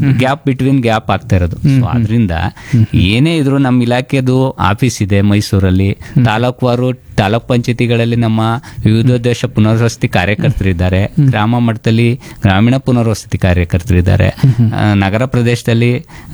ಗ್ಯಾಪ್ ಆಗ್ತಾ ಇರೋದು. ಸೊ ಅದರಿಂದ ಏನೇ ಇದ್ರು ನಮ್ಮ ಇಲಾಖೆದು ಆಫೀಸ್ ಇದೆ ಮೈಸೂರಲ್ಲಿ, ತಾಲೂಕ್ ಪಂಚಾಯತಿಗಳಲ್ಲಿ ನಮ್ಮ ವಿವಿಧೋದ್ದೇಶ ಪುನರ್ವಸತಿ ಕಾರ್ಯಕರ್ತರಿದ್ದಾರೆ, ಗ್ರಾಮ ಮಟ್ಟದಲ್ಲಿ ಗ್ರಾಮೀಣ ಪುನರ್ವಸತಿ ಕಾರ್ಯಕರ್ತರಿದ್ದಾರೆ, ನಗರ ಪ್ರದೇಶದಲ್ಲಿ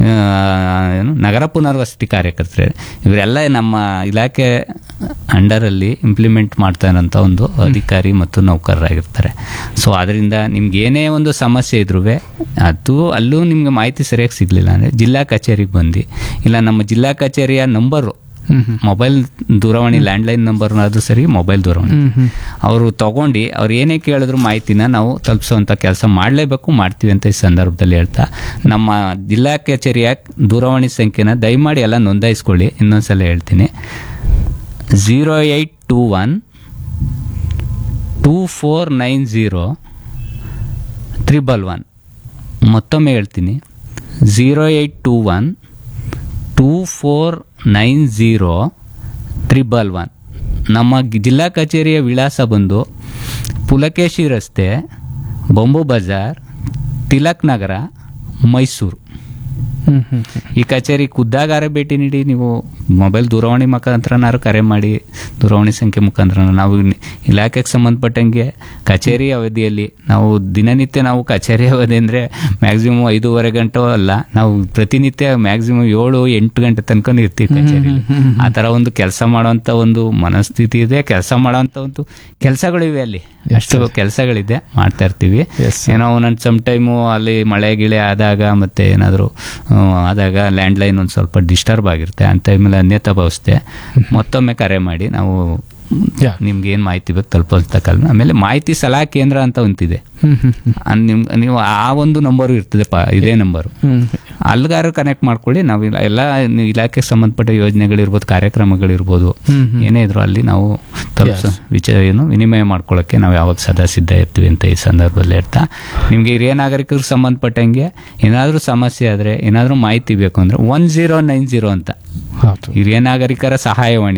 ನಗರ ಪುನರ್ವಸತಿ ಕಾರ್ಯಕರ್ತರು. ಇವರೆಲ್ಲ ನಮ್ಮ ಇಲಾಖೆ ಅಂಡರಲ್ಲಿ ಇಂಪ್ಲಿಮೆಂಟ್ ಮಾಡ್ತಾ ಇರೋಂಥ ಒಂದು ಅಧಿಕಾರಿ ಮತ್ತು ನೌಕರರಾಗಿರ್ತಾರೆ. ಸೊ ಅದರಿಂದ ನಿಮ್ಗೆ ಏನೇ ಒಂದು ಸಮಸ್ಯೆ ಇದ್ರೂ ಅಲ್ಲೂ ನಿಮ್ಗೆ ಮಾಹಿತಿ ಸರಿಯಾಗಿ ಸಿಗ್ಲಿಲ್ಲ ಅಂದರೆ ಜಿಲ್ಲಾ ಕಚೇರಿಗೆ ಬಂದು, ಇಲ್ಲ ನಮ್ಮ ಜಿಲ್ಲಾ ಕಚೇರಿಯ ನಂಬರು ಮೊಬೈಲ್ ದೂರವಾಣಿ ಲ್ಯಾಂಡ್ಲೈನ್ ನಂಬರ್ ಆದ್ರೂ ಸರಿ, ಮೊಬೈಲ್ ದೂರವಾಣಿ ಅವರು ತಗೊಂಡು ಅವ್ರು ಏನೇ ಕೇಳಿದ್ರು ಮಾಹಿತಿನ ನಾವು ತಲುಪಿಸುವಂಥ ಕೆಲಸ ಮಾಡಲೇಬೇಕು, ಮಾಡ್ತೀವಿ ಅಂತ ಈ ಸಂದರ್ಭದಲ್ಲಿ ಹೇಳ್ತಾ ನಮ್ಮ ಜಿಲ್ಲಾ ಕಚೇರಿಯ ದೂರವಾಣಿ ಸಂಖ್ಯೆನ ದಯಮಾಡಿ ಎಲ್ಲ ನೋಂದಾಯಿಸ್ಕೊಳ್ಳಿ. ಇನ್ನೊಂದ್ಸಲ ಹೇಳ್ತೀನಿ, 0821 2490 ಮತ್ತೊಮ್ಮೆ ಹೇಳ್ತೀನಿ, 0821 2490 ನಮ್ಮ ಜಿಲ್ಲಾ ಕಚೇರಿಯ ವಿಳಾಸ ಬಂದು ಪುಲಕೇಶಿ ರಸ್ತೆ, ಬೊಂಬು ಬಜಾರ್, ತಿಲಕ್ ನಗರ, ಮೈಸೂರು. ಈ ಕಚೇರಿ ಖುದ್ದಾಗಾರ ಭೇಟಿ ನೀಡಿ, ನೀವು ಮೊಬೈಲ್ ದೂರವಾಣಿ ಮುಖಾಂತರನಾರು ಕರೆ ಮಾಡಿ, ದೂರವಾಣಿ ಸಂಖ್ಯೆ ಮುಖಾಂತರ ನಾವು ಇಲಾಖೆಗೆ ಸಂಬಂಧಪಟ್ಟಂಗೆ ಕಚೇರಿ ಅವಧಿಯಲ್ಲಿ ನಾವು ದಿನನಿತ್ಯ ನಾವು ಕಚೇರಿ ಅವಧಿ ಅಂದರೆ ಮ್ಯಾಕ್ಸಿಮಮ್ 5:30 ಗಂಟೆ ಅಲ್ಲ, ನಾವು ಪ್ರತಿನಿತ್ಯ ಮ್ಯಾಕ್ಸಿಮಮ್ 7-8 ಗಂಟೆ ತನಕ ಇರ್ತೀವಿ ಕಚೇರಿಯಲ್ಲಿ. ಆ ಥರ ಒಂದು ಕೆಲಸ ಮಾಡೋಂಥ ಒಂದು ಮನಸ್ಥಿತಿ ಇದೆ, ಕೆಲಸ ಮಾಡೋಂಥ ಒಂದು ಕೆಲಸಗಳಿವೆ, ಅಲ್ಲಿ ಅಷ್ಟು ಕೆಲಸಗಳಿದೆ, ಮಾಡ್ತಾ ಇರ್ತೀವಿ. ಏನೋ ಒಂದೊಂದು ಸಮ್ ಟೈಮು ಅಲ್ಲಿ ಮಳೆ ಗಿಳೆ ಆದಾಗ ಮತ್ತೆ ಏನಾದರೂ ಆದಾಗ ಲ್ಯಾಂಡ್ಲೈನ್ ಒಂದು ಸ್ವಲ್ಪ ಡಿಸ್ಟರ್ಬ್ ಆಗಿರುತ್ತೆ, ಅಂತ ಟೈಮಲ್ಲಿ ಅನ್ಯತಾ ಭಾವಿಸ್ತೆ ಮತ್ತೊಮ್ಮೆ ಕರೆ ಮಾಡಿ ನಾವು ನಿಮ್ಗೆ ಏನು ಮಾಹಿತಿ ಬೇಕು ತಲುಪೋದಕ್ಕಲ್ಲ. ಆಮೇಲೆ ಮಾಹಿತಿ ಸಲಹಾ ಕೇಂದ್ರ ಅಂತ ಒಂದಿದೆ, ನೀವು ಆ ಒಂದು ನಂಬರು ಇರ್ತದೆ, ಇದೇ ನಂಬರು, ಅಲ್ಲಿಗಾರು ಕನೆಕ್ಟ್ ಮಾಡ್ಕೊಳ್ಳಿ. ನಾವು ಎಲ್ಲ ಇಲಾಖೆಗೆ ಸಂಬಂಧಪಟ್ಟ ಯೋಜನೆಗಳಿರ್ಬೋದು, ಕಾರ್ಯಕ್ರಮಗಳಿರ್ಬೋದು, ಏನೇ ಇದ್ರು ಅಲ್ಲಿ ನಾವು ವಿನಿಮಯ ಮಾಡ್ಕೊಳ್ಳೋಕ್ಕೆ ನಾವು ಯಾವಾಗ ಸದಾ ಸಿದ್ಧ ಇರ್ತೀವಿ ಅಂತ ಈ ಸಂದರ್ಭದಲ್ಲಿ ಹೇಳ್ತಾ, ನಿಮಗೆ ಹಿರಿಯ ನಾಗರಿಕರಿಗೆ ಸಂಬಂಧಪಟ್ಟಂಗೆ ಏನಾದರೂ ಸಮಸ್ಯೆ ಆದರೆ, ಏನಾದರೂ ಮಾಹಿತಿ ಬೇಕು ಅಂದರೆ 1090 ಅಂತ ಹಿರಿಯ ನಾಗರಿಕರ ಸಹಾಯವಾಣಿ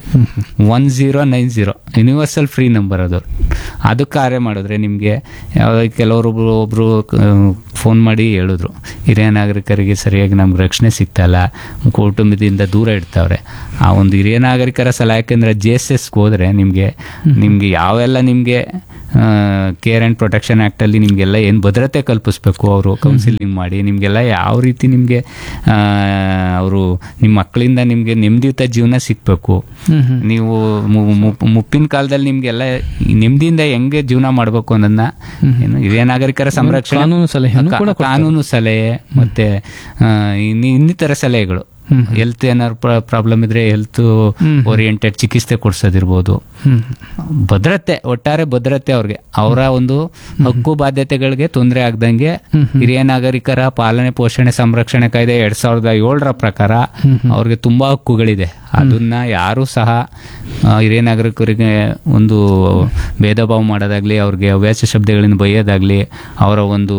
1090 ಯೂನಿವರ್ಸಲ್ ಫ್ರೀ ನಂಬರ್ ಅದು ಕಾರ್ಯ ಮಾಡಿದ್ರೆ ನಿಮಗೆ ಒಬ್ರು ಫೋನ್ ಮಾಡಿ ಹೇಳಿದ್ರು, ಹಿರಿಯ ನಾಗರಿಕರಿಗೆ ಸರಿಯಾಗಿ ನಮ್ಗೆ ರಕ್ಷಣೆ ಸಿಗ್ತಾಯಿಲ್ಲ, ಕುಟುಂಬದಿಂದ ದೂರ ಇಡ್ತಾವ್ರೆ. ಆ ಒಂದು ಹಿರಿಯ ನಾಗರಿಕರ ಸಲಹಾ ಕೇಂದ್ರ JSSಗೆ ಹೋದರೆ ನಿಮಗೆ ಯಾವೆಲ್ಲ ನಿಮಗೆ ಕೇರ್ ಆ್ಯಂಡ್ ಪ್ರೊಟೆಕ್ಷನ್ ಆ್ಯಕ್ಟಲ್ಲಿ ನಿಮಗೆಲ್ಲ ಏನು ಭದ್ರತೆ ಕಲ್ಪಿಸ್ಬೇಕು ಅವರು ಕೌನ್ಸಿಲಿಂಗ್ ಮಾಡಿ ನಿಮಗೆಲ್ಲ ಯಾವ ರೀತಿ ನಿಮಗೆ ಅವರು ನಿಮ್ಮ ಮಕ್ಕಳಿಂದ ನಿಮಗೆ ನೆಮ್ಮದಿಯುತ ಜೀವನ ಸಿಗಬೇಕು, ನೀವು ಮುಪ್ಪಿನ ಕಾಲದಲ್ಲಿ ನಿಮಗೆಲ್ಲ ನೆಮ್ಮದಿಯಿಂದ ಹೆಂಗೆ ಜೀವನ ಮಾಡಬೇಕು ಅನ್ನೋದನ್ನ ಹಿರಿಯ ನಾಗರಿಕರ ಸಂರಕ್ಷಣೆ ಕಾನೂನು ಸಲಹೆ ಮತ್ತೆ ಇನ್ನಿತರ ಸಲಹೆಗಳು, ಹೆಲ್ತ್ ಏನಾದ್ರು ಪ್ರಾಬ್ಲಮ್ ಇದ್ರೆ ಹೆಲ್ತ್ ಓರಿಯೆಂಟೆಡ್ ಚಿಕಿತ್ಸೆ ಕೊಡ್ಸೋದಿರ್ಬೋದು, ಭದ್ರತೆ, ಒಟ್ಟಾರೆ ಭದ್ರತೆ ಅವ್ರಿಗೆ, ಅವರ ಒಂದು ಹಕ್ಕು ಬಾಧ್ಯತೆಗಳಿಗೆ ತೊಂದರೆ ಆಗ್ದಂಗೆ ಹಿರಿಯ ನಾಗರಿಕರ ಪಾಲನೆ ಪೋಷಣೆ ಸಂರಕ್ಷಣೆ ಕಾಯ್ದೆ 2007 ಪ್ರಕಾರ ಅವ್ರಿಗೆ ತುಂಬಾ ಹಕ್ಕುಗಳಿದೆ. ಅದನ್ನ ಯಾರು ಸಹ ಹಿರಿಯ ನಾಗರಿಕರಿಗೆ ಒಂದು ಭೇದ ಭಾವ ಮಾಡೋದಾಗ್ಲಿ, ಅವ್ರಿಗೆ ಅವ್ಯಾಸ ಶಬ್ದಗಳಿಂದ ಬೈಯೋದಾಗ್ಲಿ, ಅವರ ಒಂದು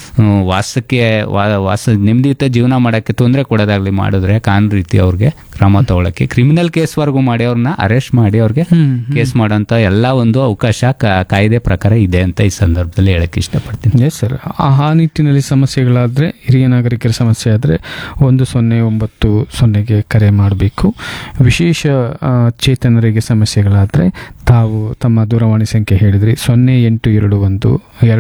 ನೆಮ್ಮದಿಯುತ ಜೀವನ ಮಾಡೋಕ್ಕೆ ತೊಂದರೆ ಕೊಡೋದಾಗ್ಲಿ ಮಾಡಿದ್ರೆ ಕಾನೂನು ರೀತಿ ಅವ್ರಿಗೆ ಕ್ರಮ ತಗೊಳಕ್ಕೆ, ಕ್ರಿಮಿನಲ್ ಕೇಸ್ವರೆಗೂ ಮಾಡಿ ಅವ್ರನ್ನ ಅರೆಸ್ಟ್ ಮಾಡಿ ಅವ್ರಿಗೆ ಕೇಸ್ ಮಾಡೋಂಥ ಎಲ್ಲ ಒಂದು ಅವಕಾಶ ಕಾಯ್ದೆ ಪ್ರಕಾರ ಇದೆ ಅಂತ ಈ ಸಂದರ್ಭದಲ್ಲಿ ಹೇಳಕ್ಕೆ ಇಷ್ಟಪಡ್ತೀನಿ. ಎಸ್ ಸರ್, ಆ ನಿಟ್ಟಿನಲ್ಲಿ ಸಮಸ್ಯೆಗಳಾದರೆ, ಹಿರಿಯ ನಾಗರಿಕರ ಸಮಸ್ಯೆ ಆದರೆ 1090ಗೆ ಕರೆ ಮಾಡಬೇಕು. ವಿಶೇಷ ಚೇತನರಿಗೆ ಸಮಸ್ಯೆಗಳಾದರೆ ತಾವು ತಮ್ಮ ದೂರವಾಣಿ ಸಂಖ್ಯೆ ಹೇಳಿದ್ರಿ 0821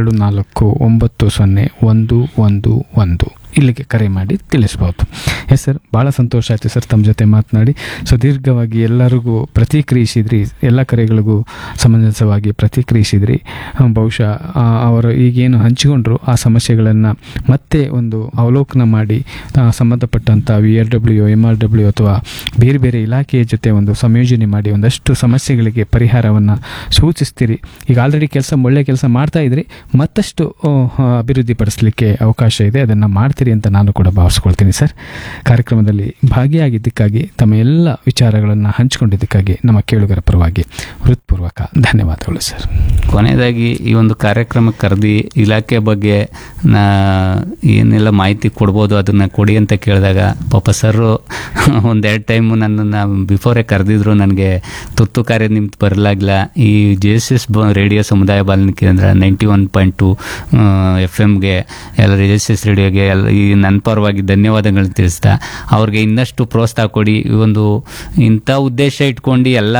24 90 ಇಲ್ಲಿಗೆ ಕರೆ ಮಾಡಿ ತಿಳಿಸ್ಬೋದು. ಎಸ್ ಸರ್, ಭಾಳ ಸಂತೋಷ ಆಯಿತು ಸರ್ ತಮ್ಮ ಜೊತೆ ಮಾತನಾಡಿ. ಸುದೀರ್ಘವಾಗಿ ಎಲ್ಲರಿಗೂ ಪ್ರತಿಕ್ರಿಯಿಸಿದ್ರಿ, ಎಲ್ಲ ಕರೆಗಳಿಗೂ ಸಮಂಜಸವಾಗಿ ಪ್ರತಿಕ್ರಿಯಿಸಿದ್ರಿ. ಬಹುಶಃ ಅವರು ಈಗೇನು ಹಂಚಿಕೊಂಡ್ರು ಆ ಸಮಸ್ಯೆಗಳನ್ನು ಮತ್ತೆ ಒಂದು ಅವಲೋಕನ ಮಾಡಿ ಸಂಬಂಧಪಟ್ಟಂಥ VRW MRW ಅಥವಾ ಬೇರೆ ಬೇರೆ ಇಲಾಖೆಯ ಜೊತೆ ಒಂದು ಸಂಯೋಜನೆ ಮಾಡಿ ಒಂದಷ್ಟು ಸಮಸ್ಯೆಗಳಿಗೆ ಪರಿಹಾರವನ್ನು ಸೂಚಿಸ್ತೀರಿ. ಈಗ ಆಲ್ರೆಡಿ ಒಳ್ಳೆ ಕೆಲಸ ಮಾಡ್ತಾ ಇದ್ರಿ, ಮತ್ತಷ್ಟು ಅಭಿವೃದ್ಧಿಪಡಿಸಲಿಕ್ಕೆ ಅವಕಾಶ ಇದೆ, ಅದನ್ನು ಮಾಡ್ತೀರಿ ಅಂತ ನಾನು ಕೂಡ ಭಾವಿಸ್ಕೊಳ್ತೀನಿ ಸರ್. ಕಾರ್ಯಕ್ರಮದಲ್ಲಿ ಭಾಗಿಯಾಗಿದ್ದಕ್ಕಾಗಿ, ತಮ್ಮ ಎಲ್ಲ ವಿಚಾರಗಳನ್ನು ಹಂಚಿಕೊಂಡಿದ್ದಕ್ಕಾಗಿ ನಮ್ಮ ಕೇಳುಗರ ಪರವಾಗಿ ಹೃತ್ಪೂರ್ವಕ ಧನ್ಯವಾದಗಳು ಸರ್. ಕೊನೆಯದಾಗಿ ಈ ಒಂದು ಕಾರ್ಯಕ್ರಮಕ್ಕೆ ಕರೆದು ಇಲಾಖೆ ಬಗ್ಗೆ ಏನೆಲ್ಲ ಮಾಹಿತಿ ಕೊಡ್ಬೋದು ಅದನ್ನು ಕೊಡಿ ಅಂತ ಕೇಳಿದಾಗ ಪಾಪ ಸರ್ ಒಂದೆರಡು ಟೈಮು ನನ್ನನ್ನು ಬಿಫೋರೇ ಕರೆದಿದ್ರು. ನನಗೆ ತುರ್ತು ಕಾರ್ಯ ನಿಮ್ದು ಬರಲಾಗಿಲ್ಲ. ಈ JSS ರೇಡಿಯೋ ಸಮುದಾಯ ಬಾನುಲಿ ಕೇಂದ್ರ 91.2 FM ಎಲ್ಲ JSS ರೇಡಿಯೋಗೆ ಎಲ್ಲ ಈ ನನ್ನ ಪರವಾಗಿ ಧನ್ಯವಾದಗಳನ್ನ ತಿಳಿಸ್ತಾ ಅವ್ರಿಗೆ ಇನ್ನಷ್ಟು ಪ್ರೋತ್ಸಾಹ ಕೊಡಿ. ಈ ಒಂದು ಇಂಥ ಉದ್ದೇಶ ಇಟ್ಕೊಂಡು ಎಲ್ಲ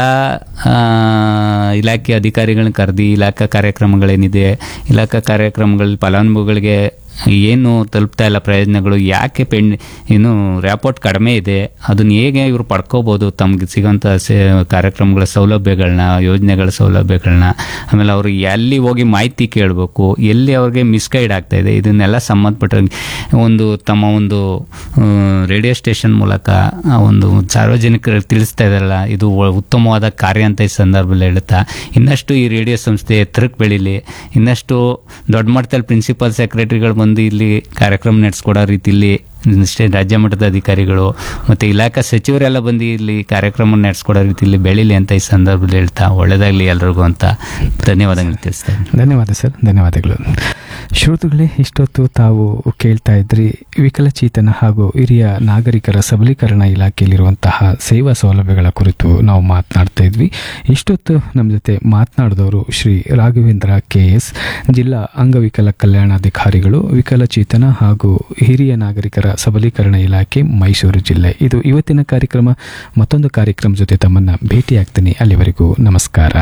ಇಲಾಖೆ ಅಧಿಕಾರಿಗಳನ್ನ ಕರೆದು ಇಲಾಖಾ ಕಾರ್ಯಕ್ರಮಗಳೇನಿದೆ, ಇಲಾಖಾ ಕಾರ್ಯಕ್ರಮಗಳಲ್ಲಿ ಫಲಾನುಭವಿಗಳಿಗೆ ಏನು ತಲುಪ್ತಾ ಇಲ್ಲ ಪ್ರಯೋಜನಗಳು, ಯಾಕೆ ಏನು ರ್ಯಾಪೋರ್ಟ್ ಕಡಿಮೆ ಇದೆ, ಅದನ್ನು ಹೇಗೆ ಇವರು ಪಡ್ಕೋಬೋದು, ತಮಗೆ ಸಿಗೋಂಥ ಕಾರ್ಯಕ್ರಮಗಳ ಸೌಲಭ್ಯಗಳನ್ನ, ಯೋಜನೆಗಳ ಸೌಲಭ್ಯಗಳನ್ನ, ಆಮೇಲೆ ಅವರು ಎಲ್ಲಿ ಹೋಗಿ ಮಾಹಿತಿ ಕೇಳಬೇಕು, ಎಲ್ಲಿ ಅವ್ರಿಗೆ ಮಿಸ್ಗೈಡ್ ಆಗ್ತಾ ಇದೆ, ಇದನ್ನೆಲ್ಲ ಸಂಬಂಧಪಟ್ಟ ಒಂದು ತಮ್ಮ ಒಂದು ರೇಡಿಯೋ ಸ್ಟೇಷನ್ ಮೂಲಕ ಒಂದು ಸಾರ್ವಜನಿಕರಿಗೆ ತಿಳಿಸ್ತಾ ಇದ್ದಾರಲ್ಲ, ಇದು ಉತ್ತಮವಾದ ಕಾರ್ಯ ಅಂತ ಈ ಸಂದರ್ಭದಲ್ಲಿ ಹೇಳ್ತಾ ಇನ್ನಷ್ಟು ಈ ರೇಡಿಯೋ ಸಂಸ್ಥೆ ಎತ್ತರಕ್ಕೆ ಬೆಳೀಲಿ, ಇನ್ನಷ್ಟು ದೊಡ್ಡ ಮಟ್ಟದಲ್ಲಿ ಪ್ರಿನ್ಸಿಪಲ್ ಸೆಕ್ರೆಟರಿಗಳು ಬಂದು ಇಲ್ಲಿ ಕಾರ್ಯಕ್ರಮ ನಡೆಸ್ಕೊಡೋ ರೀತಿಯಲ್ಲಿ ರಾಜ್ಯ ಮಟ್ಟದ ಅಧಿಕಾರಿಗಳು ಮತ್ತು ಇಲಾಖಾ ಸಚಿವರೆಲ್ಲ ಬಂದು ಇಲ್ಲಿ ಕಾರ್ಯಕ್ರಮ ನಡೆಸ್ಕೊಡೋ ರೀತಿಯಲ್ಲಿ ಬೆಳೀಲಿ ಅಂತ ಈ ಸಂದರ್ಭದಲ್ಲಿ ಹೇಳ್ತಾ ಒಳ್ಳೆಯದಾಗಲಿ ಎಲ್ರಿಗೂ ಅಂತ ಧನ್ಯವಾದಗಳು ತಿಳಿಸ್ತಾ ಇದ್ದೀನಿ. ಧನ್ಯವಾದ ಸರ್, ಧನ್ಯವಾದಗಳು. ಶ್ರೋತೃಗಳೇ, ಇಷ್ಟೊತ್ತು ತಾವು ಕೇಳ್ತಾ ಇದ್ರಿ ವಿಕಲಚೇತನ ಹಾಗೂ ಹಿರಿಯ ನಾಗರಿಕರ ಸಬಲೀಕರಣ ಇಲಾಖೆಯಲ್ಲಿರುವಂತಹ ಸೇವಾ ಸೌಲಭ್ಯಗಳ ಕುರಿತು ನಾವು ಮಾತನಾಡ್ತಾ ಇದ್ವಿ. ಇಷ್ಟೊತ್ತು ನಮ್ಮ ಜೊತೆ ಮಾತನಾಡಿದವರು ಶ್ರೀ ರಾಘವೇಂದ್ರ KS, ಜಿಲ್ಲಾ ಅಂಗವಿಕಲ ಕಲ್ಯಾಣಾಧಿಕಾರಿಗಳು, ವಿಕಲಚೇತನ ಹಾಗೂ ಹಿರಿಯ ನಾಗರಿಕರ ಸಬಲೀಕರಣ ಇಲಾಖೆ, ಮೈಸೂರು ಜಿಲ್ಲೆ. ಇದು ಇವತ್ತಿನ ಕಾರ್ಯಕ್ರಮ. ಮತ್ತೊಂದು ಕಾರ್ಯಕ್ರಮ ಜೊತೆ ತಮ್ಮನ್ನ ಭೇಟಿಯಾಗ್ತೀನಿ. ಅಲ್ಲಿವರೆಗೂ ನಮಸ್ಕಾರ.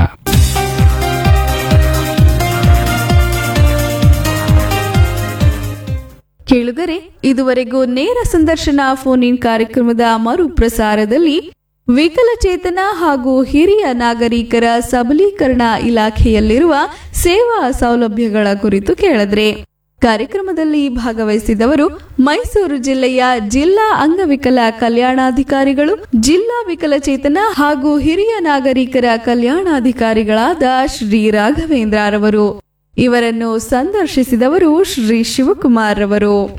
ಕೇಳುಗರೆ, ಇದುವರೆಗೂ ನೇರ ಸಂದರ್ಶನ ಫೋನ್ ಇನ್ ಕಾರ್ಯಕ್ರಮದ ಮರುಪ್ರಸಾರದಲ್ಲಿ ವಿಕಲಚೇತನ ಹಾಗೂ ಹಿರಿಯ ನಾಗರಿಕರ ಸಬಲೀಕರಣ ಇಲಾಖೆಯಲ್ಲಿರುವ ಸೇವಾ ಸೌಲಭ್ಯಗಳ ಕುರಿತು ಕೇಳಿದ್ರೆ. ಕಾರ್ಯಕ್ರಮದಲ್ಲಿ ಭಾಗವಹಿಸಿದವರು ಮೈಸೂರು ಜಿಲ್ಲೆಯ ಜಿಲ್ಲಾ ಅಂಗವಿಕಲ ಕಲ್ಯಾಣಾಧಿಕಾರಿಗಳು, ಜಿಲ್ಲಾ ವಿಕಲಚೇತನ ಹಾಗೂ ಹಿರಿಯ ನಾಗರಿಕರ ಕಲ್ಯಾಣಾಧಿಕಾರಿಗಳಾದ ಶ್ರೀ ರಾಘವೇಂದ್ರ ರವರು. ಇವರನ್ನು ಸಂದರ್ಶಿಸಿದವರು ಶ್ರೀ ಶಿವಕುಮಾರ್ ರವರು.